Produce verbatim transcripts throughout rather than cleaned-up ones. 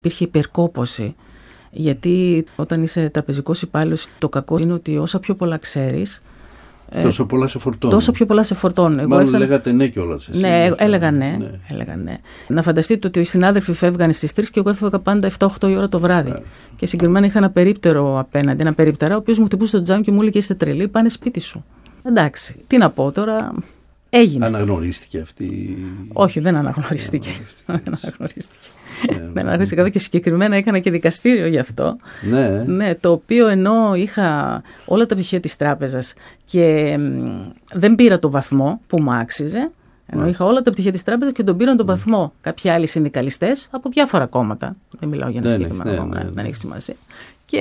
Υπήρχε υπερκόπωση, γιατί όταν είσαι τραπεζικός υπάλληλος, το κακό είναι ότι όσα πιο πολλά ξέρεις, τόσο πολλά σε φορτώνουν. Τόσο πιο πολλά σε φορτώνουν. Εγώ Μάλλον έφερα... λέγατε ναι κιόλας. Ναι, έλεγα ναι, ναι. έλεγα ναι. Να φανταστείτε ότι οι συνάδελφοι φεύγανε στις τρεις και εγώ έφευγα πάντα επτά οχτώ η ώρα το βράδυ. Yeah. Και συγκεκριμένα είχα ένα περίπτερο απέναντι, ένα περίπτερα, ο οποίος μου χτυπούσε το τζάμι και μου έλεγε: είστε τρελοί, πάνε σπίτι σου. Εντάξει, τι να πω τώρα. Έγινε. Αναγνωρίστηκε αυτή. Όχι, δεν αναγνωρίστηκε. Δεν αναγνωρίστηκε. Δεν αναγνωρίστηκε και συγκεκριμένα έκανα και δικαστήριο γι' αυτό. Ναι. Ναι, το οποίο ενώ είχα όλα τα πτυχία της τράπεζας και δεν πήρα το βαθμό που μου άξιζε, ενώ είχα όλα τα πτυχία της τράπεζας και τον πήραν τον βαθμό κάποιοι άλλοι συνδικαλιστές από διάφορα κόμματα. Δεν μιλάω για ένα συγκεκριμένο κόμμα, δεν έχει σημασία. Και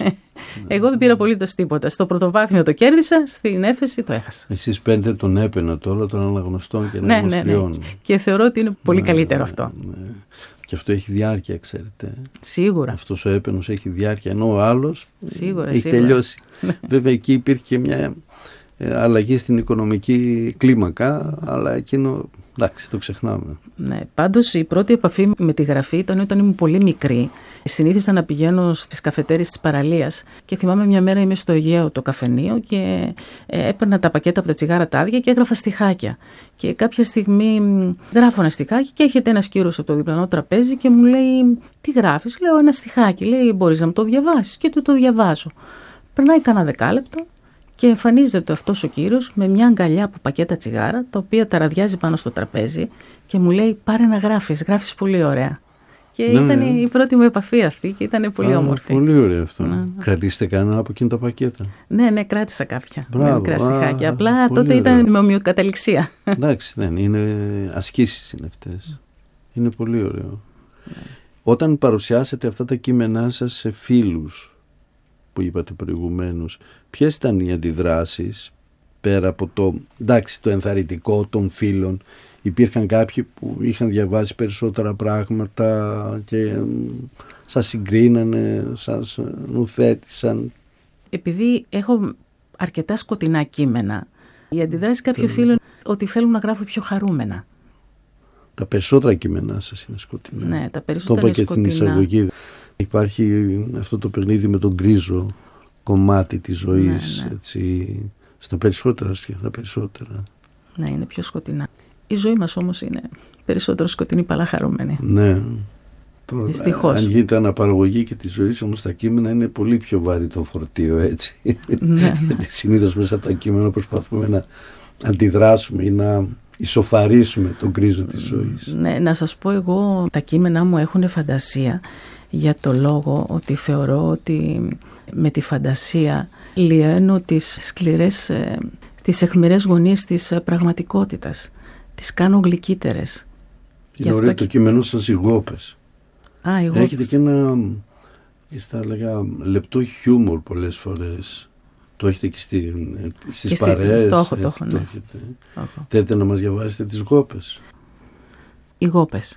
εγώ δεν πήρα απολύτως τίποτα. Στο πρωτοβάθμιο το κέρδισα, στην έφεση το έχασα. Εσείς παίρνετε τον έπαινο τώρα των αναγνωστών και ναι, ναι, ναι. Και θεωρώ ότι είναι πολύ ναι, καλύτερο ναι, αυτό. Ναι. Και αυτό έχει διάρκεια, ξέρετε. Σίγουρα. Αυτός ο έπαινος έχει διάρκεια, ενώ ο άλλος σίγουρα, έχει σίγουρα. τελειώσει. Βέβαια εκεί υπήρχε και μια αλλαγή στην οικονομική κλίμακα, αλλά εκείνο... Εντάξει, το ξεχνάμε. Ναι, πάντως η πρώτη επαφή με τη γραφή ήταν όταν ήμουν πολύ μικρή. Συνήθιζα να πηγαίνω στις καφετέρειες της παραλίας και θυμάμαι μια μέρα είμαι στο Αιγαίο το καφενείο και ε, έπαιρνα τα πακέτα από τα τσιγάρα τα άδεια και έγραφα στιχάκια. Και κάποια στιγμή γράφω ένα στιχάκι και έρχεται ένας κύριος από το διπλανό τραπέζι και μου λέει: τι γράφεις? Λέω: ένα στιχάκι. Λέει: μπορείς να μου το διαβάσεις? Και του το διαβάζω. Περνάει κανένα δεκάλεπτο. Και εμφανίζεται αυτός ο κύριος με μια αγκαλιά από πακέτα τσιγάρα, τα οποία τα ραδιάζει πάνω στο τραπέζι και μου λέει: πάρε να γράφεις, γράφεις πολύ ωραία. Και ναι, ήταν η πρώτη μου επαφή αυτή και ήταν πολύ Α, όμορφη. Πολύ ωραίο αυτό. Ναι. Κρατήσετε κανένα από εκείνα τα πακέτα? Ναι, ναι, κράτησα κάποια. Μπράβο, μικρά στιχάκια. Απλά τότε ωραίο. Ήταν με ομοιοκαταληξία. Εντάξει, δεν είναι ασκήσεις είναι αυτές. Είναι πολύ ωραίο. Ναι. Όταν παρουσιάσετε αυτά τα κείμενά σας σε φίλους που είπατε προηγουμένως, ποιες ήταν οι αντιδράσεις πέρα από το, εντάξει, το ενθαρρυντικό των φίλων? Υπήρχαν κάποιοι που είχαν διαβάσει περισσότερα πράγματα και σας συγκρίνανε, σας νουθέτησαν? Επειδή έχω αρκετά σκοτεινά κείμενα, οι αντιδράσεις κάποιων Θέλω... φίλων ότι θέλουν να γράφω πιο χαρούμενα. Τα περισσότερα κείμενά σας είναι σκοτεινά. Ναι, τα περισσότερα το είναι σκοτεινά. Το είπα και στην εισαγωγή. Υπάρχει αυτό το παιχνίδι με τον γκρίζο κομμάτι της ζωής, ναι, ναι. Έτσι, στα περισσότερα, στα περισσότερα. Ναι, είναι πιο σκοτεινά. Η ζωή μας όμως είναι περισσότερο σκοτεινή παρά χαρούμενη. Ναι. Δυστυχώς. Αν γίνεται αναπαραγωγή και τη ζωή, όμως τα κείμενα είναι πολύ πιο βαρύ το φορτίο, έτσι. Ναι, ναι. Γιατί συνήθως μέσα από τα κείμενα προσπαθούμε να αντιδράσουμε ή να ισοφαρίσουμε τον γκρίζο της ζωής. Ναι, να σας πω εγώ, τα κείμενά μου έχουν φαντασία για το λόγο ότι θεωρώ ότι με τη φαντασία λιένω τις σκληρές, τις αιχμηρές γωνίες της πραγματικότητας. Τις κάνω γλυκύτερες. Είναι ωραίο αυτό... το κείμενό σας οι γόπες. Α, οι γόπες. Έχετε και ένα, θα λέγα, λεπτό χιούμορ πολλές φορές. Το έχετε και στη, στις και παρέες. Το έχω, το έχω, ναι. Θέλετε να μας διαβάσετε τις γόπες? Οι γόπες.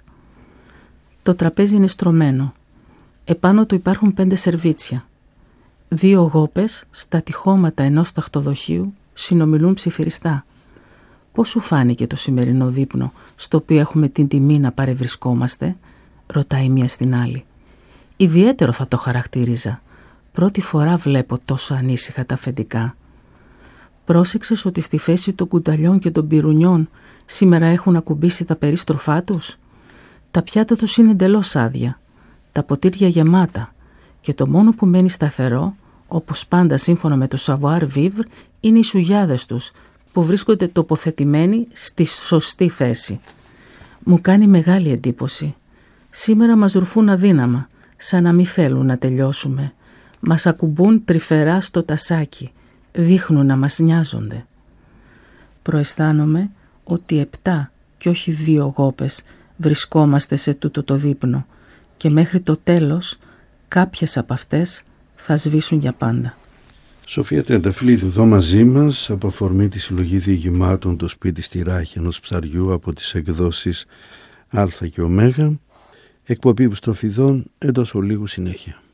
Το τραπέζι είναι στρωμένο. Επάνω του υπάρχουν πέντε σερβίτσια. Δύο γόπες στα τυχώματα ενός ταχτοδοχείου συνομιλούν ψιθυριστά. «Πώς σου φάνηκε το σημερινό δείπνο, στο οποίο έχουμε την τιμή να παρευρισκόμαστε?» ρωτάει μία στην άλλη. «Ιδιαίτερο θα το χαρακτήριζα. Πρώτη φορά βλέπω τόσο ανήσυχα τα αφεντικά. Πρόσεξες ότι στη θέση των κουνταλιών και των πυρουνιών σήμερα έχουν ακουμπήσει τα περίστροφά τους? Τα πιάτα τους είναι εντελώς άδεια, τα ποτήρια γεμάτα και το μόνο που μένει σταθερό, όπως πάντα σύμφωνα με το savoir-vivre, είναι οι σουγιάδες τους, που βρίσκονται τοποθετημένοι στη σωστή θέση. Μου κάνει μεγάλη εντύπωση. Σήμερα μας ρουφούν αδύναμα, σαν να μην θέλουν να τελειώσουμε. Μας ακουμπούν τρυφερά στο τασάκι, δείχνουν να μας νοιάζονται. Προαισθάνομαι ότι επτά και όχι δύο γόπες βρισκόμαστε σε τούτο το δείπνο και μέχρι το τέλος κάποιες από αυτές θα σβήσουν για πάντα. Σοφία Τριανταφυλλίδη εδώ μαζί μας από αφορμή τη συλλογή διηγημάτων «Το σπίτι στη ράχη ενός ψαριού» από τις εκδόσεις Α και Ω, εκπομπή Στροφιδών εντός ολίγου συνέχεια.